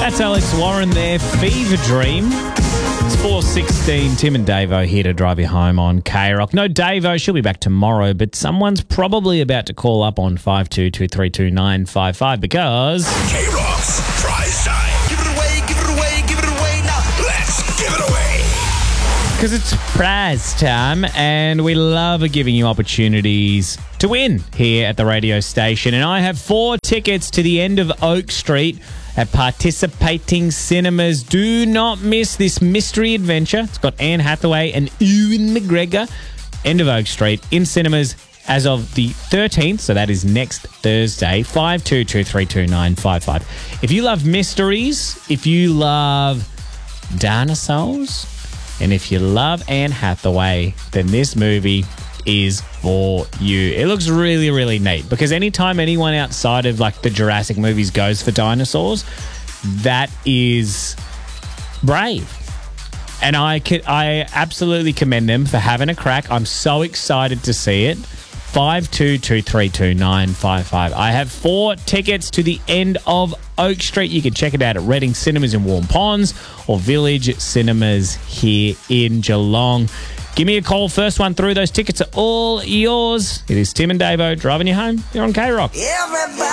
That's Alex Warren there, Fever Dream. It's 4:16. Tim and Davo here to drive you home on K-Rock. No Davo, she'll be back tomorrow, but someone's probably about to call up on 52232955 because... K-Rock's prize time. Give it away, give it away, give it away now. Let's give it away. Because it's prize time and we love giving you opportunities to win here at the radio station. And I have 4 tickets to the End of Oak Street at participating cinemas. Do not miss this mystery adventure. It's got Anne Hathaway and Ewan McGregor. End of Oak Street in cinemas as of the 13th, so that is next Thursday, 52232955. If you love mysteries, if you love dinosaurs, and if you love Anne Hathaway, then this movie is for you. It looks really, really neat because anytime anyone outside of like the Jurassic movies goes for dinosaurs, that is brave. And I absolutely commend them for having a crack. I'm so excited to see it. 52232955. I have 4 tickets to the End of Oak Street. You can check it out at Reading Cinemas in Warm Ponds or Village Cinemas here in Geelong. Give me a call. First one through. Those tickets are all yours. It is Tim and Davo driving you home. You're on K-Rock. Everybody.